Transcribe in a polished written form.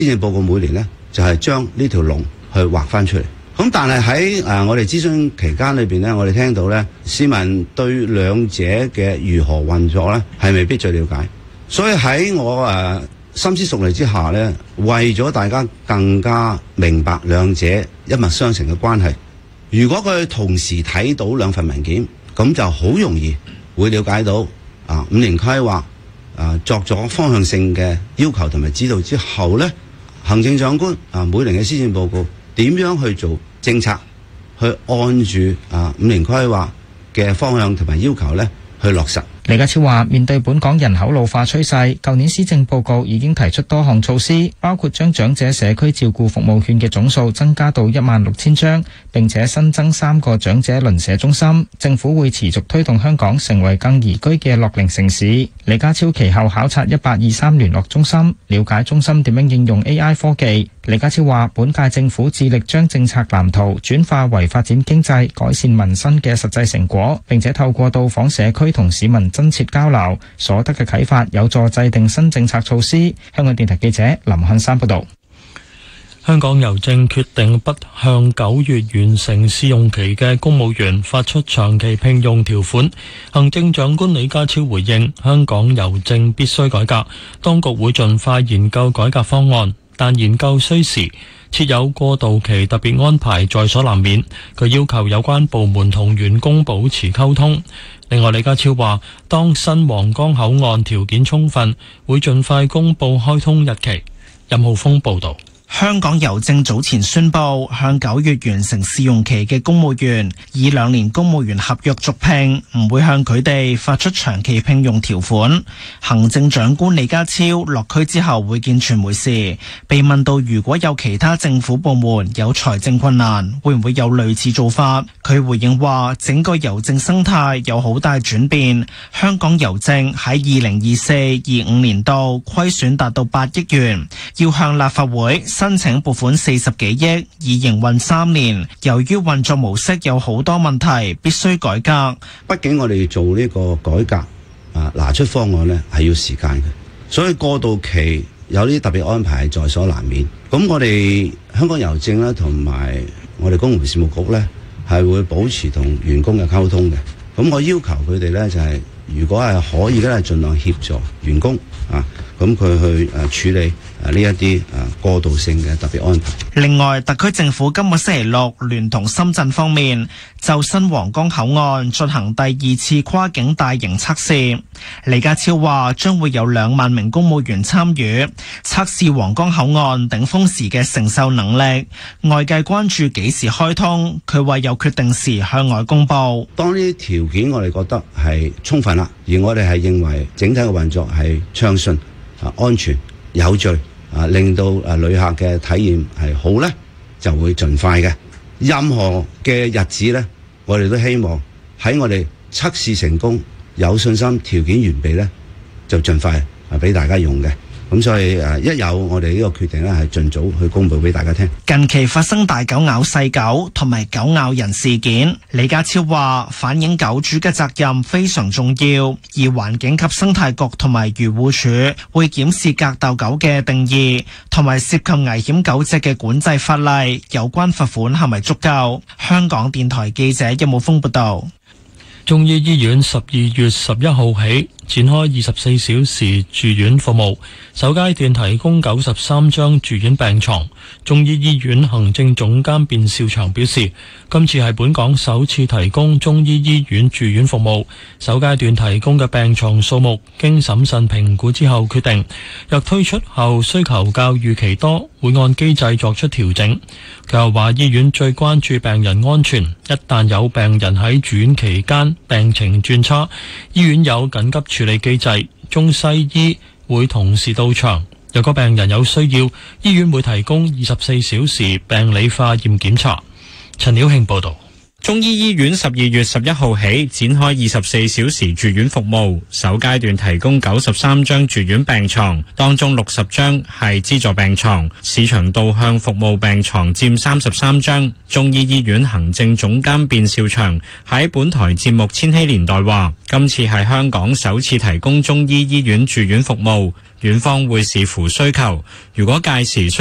施政報告每年呢，就係將呢條龍去劃翻出嚟。咁但係喺我哋諮詢期間裏邊呢，我哋聽到呢，市民對兩者嘅如何運作呢，係未必最了解。所以喺我深思熟慮之下呢，為咗大家更加明白兩者一脈相承嘅關係，如果佢同時睇到兩份文件，咁就好容易會了解到5年規劃作咗方向性嘅要求同埋指導之後呢，行政長官每年嘅施政報告點樣去做政策，去按住5年規劃嘅方向同埋要求呢去落實。 李家超話：面對本港人口老化趨勢，舊年施政報告已經提出多項措施，包括將長者社區照顧服務券嘅總數增加到16000張，並且新增3個長者鄰舍中心。政府會持續推動香港成為更宜居嘅樂齡城市。李家超其後考察1823聯絡中心，了解中心點樣應用 AI 科技。李家超話：本屆政府致力將政策藍圖轉化為發展經濟、改善民生嘅實際成果，並且透過到訪社區同市民真切交流，所得嘅啟發有助制定新政策措施。香港電台記者林漢山報道。 香港郵政決定不向9月完成試用期嘅公務員發出長期聘用條款。行政長官李家超回應：香港郵政必須改革，當局會盡快研究改革方案，但研究需時，設有過渡期特別安排在所難免。佢要求有關部門同員工保持溝通。另外，李家超話，當新皇崗口岸條件充分，會盡快公佈開通日期。任浩峰報導。 香港郵政早前宣布，向9月完成試用期嘅公務員以2年公務員合約續聘，唔會向佢哋發出長期聘用條款。行政長官李家超落區之後會見傳媒時，被問到如果有其他政府部門有財政困難，會唔會有類似做法？佢回應話，整個郵政生態有好大轉變。香港郵政喺2024-25年度虧損達到8億元，要向立法會申請撥款40幾億，以營運3年。由於運作模式有好多問題，必須改革。 畢竟我哋做呢個改革拿出方案呢係要時間嘅，所以過渡期有啲特別安排係在所難免。咁我哋香港郵政咧同埋我哋公務員事務局呢係會保持同員工嘅溝通嘅。咁我要求佢哋呢就係，如果係可以咧，盡量協助員工咁佢去處理呢一啲過渡性嘅特別安排。 另外，特區政府今個星期六聯同深圳方面就新皇崗口岸進行第2次跨境大型測試。李家超話將會有2萬名公務員參與測試皇崗口岸頂峰時嘅承受能力。外界關注幾時開通，佢話有決定時向外公佈。 當呢啲條件我哋覺得係充分啦，而我哋係認為整體嘅運作係暢順、安全、有序，令到旅客嘅體驗係好呢，就會盡快嘅。任何嘅日子呢，我哋都希望喺我哋測試成功、有信心、條件完備呢，就盡快俾大家用嘅。咁所以一有我哋呢個決定呢，係盡早去公佈俾大家聽。 近期發生大狗咬細狗同埋狗咬人事件，李家超話反映狗主嘅責任非常重要，而環境及生態局同埋漁護署會檢視格鬥狗嘅定義同埋涉及危險狗隻嘅管制法例，有關罰款係咪足夠？香港電台記者任武峰報道。 中醫醫院12月11號起展開24小時住院服務，首階段提供93張住院病床。中醫醫院行政總監卞兆祥表示，今次係本港首次提供中醫醫院住院服務，首階段提供嘅病床數目經審慎評估之後決定，若推出後需求較預期多，會按機制作出調整。佢又話，醫院最關注病人安全，一旦有病人喺住院期間病情轉差，醫院有緊急處理機制，中西醫會同時到場。若果病人有需要，醫院會提供24小時病理化驗檢查。陳曉慶報道。 中醫醫院12月11號起展開24小時住院服務，首階段提供93張住院病床，當中60張係資助病床，市場導向服務病床佔33張。中醫醫院行政總監卞兆祥喺本台節目《千禧年代》話，今次係香港首次提供中醫醫院住院服務，院方會視乎需求，如果屆時